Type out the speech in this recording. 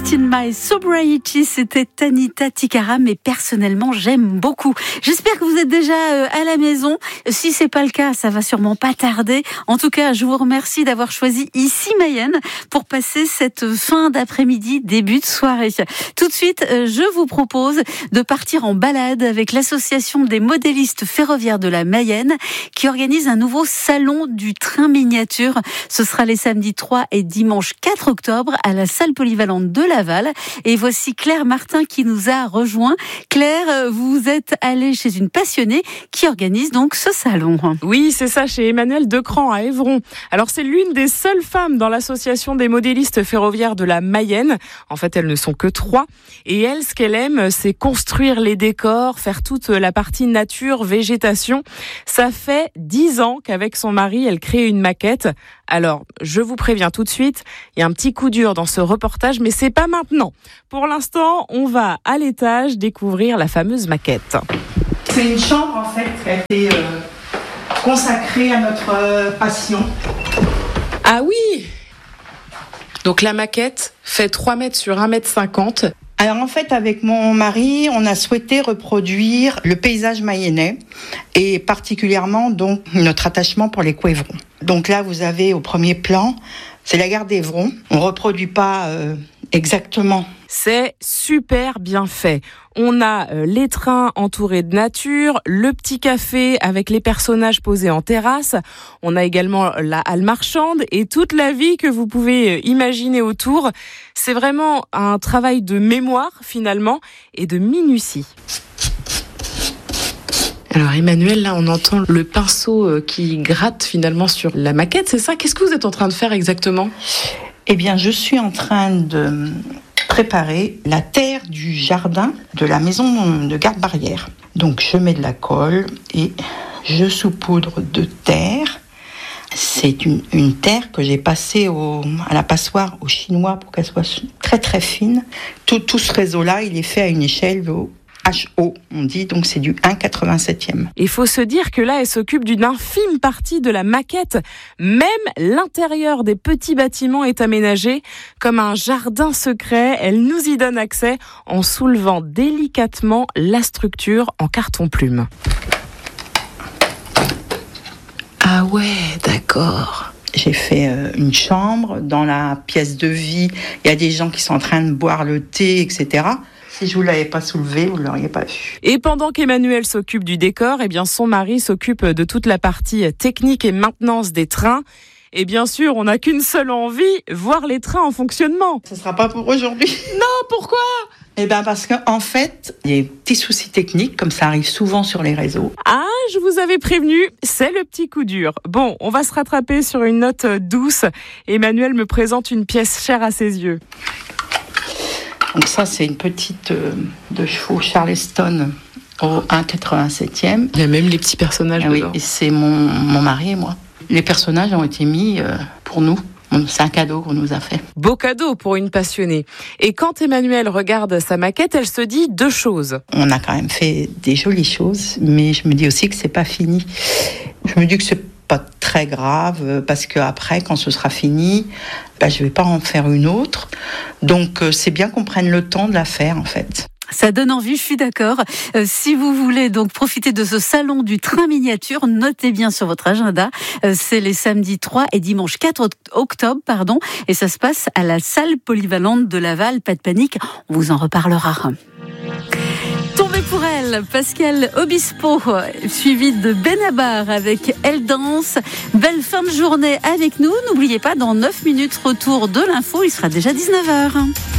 Test in My Sobriety, c'était Tanita Tikaram, mais personnellement j'aime beaucoup. J'espère que vous êtes déjà à la maison. Si c'est pas le cas, ça va sûrement pas tarder. En tout cas, je vous remercie d'avoir choisi ici Mayenne pour passer cette fin d'après-midi, début de soirée. Tout de suite, je vous propose de partir en balade avec l'association des modélistes ferroviaires de la Mayenne qui organise un nouveau salon du train miniature. Ce sera les samedis 3 et dimanche 4 octobre à la salle polyvalente de Laval. Et voici Claire Martin qui nous a rejoint. Claire, vous êtes allée chez une passionnée qui organise donc ce salon. Oui, c'est ça, chez Emmanuelle Decran à Évron. Alors c'est l'une des seules femmes dans l'association des modélistes ferroviaires de la Mayenne. En fait, elles ne sont que 3. Et elle, ce qu'elle aime, c'est construire les décors, faire toute la partie nature, végétation. Ça fait 10 ans qu'avec son mari, elle crée une maquette. Alors, je vous préviens tout de suite, il y a un petit coup dur dans ce reportage, mais c'est pas maintenant. Pour l'instant, on va à l'étage découvrir la fameuse maquette. C'est une chambre en fait qui a été consacrée à notre passion. Ah oui! Donc la maquette fait 3 mètres sur 1 mètre 50. Alors en fait, avec mon mari, on a souhaité reproduire le paysage mayennais et particulièrement donc notre attachement pour les Couévrons. Donc là, vous avez au premier plan, c'est la gare d'Évron. On reproduit pas exactement. C'est super bien fait. On a les trains entourés de nature, le petit café avec les personnages posés en terrasse. On a également la halle marchande et toute la vie que vous pouvez imaginer autour. C'est vraiment un travail de mémoire finalement et de minutie. Alors Emmanuelle, là on entend le pinceau qui gratte finalement sur la maquette, c'est ça? Qu'est-ce que vous êtes en train de faire exactement? Eh bien, je suis en train de préparer la terre du jardin de la maison de garde-barrière. Donc je mets de la colle et je saupoudre de terre. C'est une terre que j'ai passée à la passoire au chinois pour qu'elle soit très très fine. Tout ce réseau-là, il est fait à une échelle HO, on dit, donc c'est du 1,87e. Il faut se dire que là, elle s'occupe d'une infime partie de la maquette. Même l'intérieur des petits bâtiments est aménagé comme un jardin secret. Elle nous y donne accès en soulevant délicatement la structure en carton-plume. Ah ouais, d'accord. J'ai fait une chambre. Dans la pièce de vie, il y a des gens qui sont en train de boire le thé, etc. Si je vous l'avais pas soulevé, vous l'auriez pas vu. Et pendant qu'Emmanuelle s'occupe du décor, eh bien son mari s'occupe de toute la partie technique et maintenance des trains. Et bien sûr, on n'a qu'une seule envie, voir les trains en fonctionnement. Ce sera pas pour aujourd'hui. Non, pourquoi ? Eh bien parce qu'en fait, il y a des petits soucis techniques, comme ça arrive souvent sur les réseaux. Ah, je vous avais prévenu, c'est le petit coup dur. Bon, on va se rattraper sur une note douce. Emmanuelle me présente une pièce chère à ses yeux. Donc ça, c'est une petite de chevaux Charleston au 1,87e. Il y a même les petits personnages dedans. Oui, et c'est mon mari et moi. Les personnages ont été mis pour nous. C'est un cadeau qu'on nous a fait. Beau cadeau pour une passionnée. Et quand Emmanuelle regarde sa maquette, elle se dit 2 choses. On a quand même fait des jolies choses, mais je me dis aussi que c'est pas fini. Je me dis que c'est pas très grave, parce qu'après, quand ce sera fini, je vais pas en faire une autre. Donc, c'est bien qu'on prenne le temps de la faire, en fait. Ça donne envie, je suis d'accord. Si vous voulez donc profiter de ce salon du train miniature, notez bien sur votre agenda. C'est les samedis 3 et dimanche 4 octobre, et ça se passe à la salle polyvalente de Laval. Pas de panique, on vous en reparlera. Tombé pour elle, Pascal Obispo, suivi de Benabar avec Elle danse. Belle fin de journée avec nous. N'oubliez pas, dans 9 minutes, retour de l'info, il sera déjà 19h.